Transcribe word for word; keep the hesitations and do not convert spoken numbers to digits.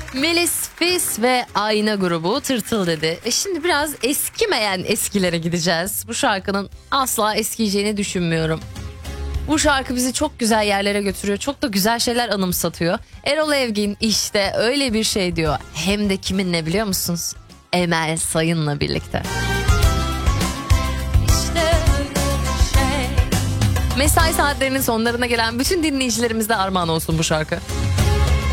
Melis Fis ve Ayna grubu Tırtıl dedi. E şimdi biraz eskimeyen eskilere gideceğiz. Bu şarkının asla eskiyeceğini düşünmüyorum. Bu şarkı bizi çok güzel yerlere götürüyor. Çok da güzel şeyler anımsatıyor. Erol Evgin işte öyle bir şey diyor. Hem de kiminle biliyor musunuz? Emel Sayın'la birlikte. İşte öyle bir şey. Mesai saatlerinin sonlarına gelen bütün dinleyicilerimize armağan olsun bu şarkı.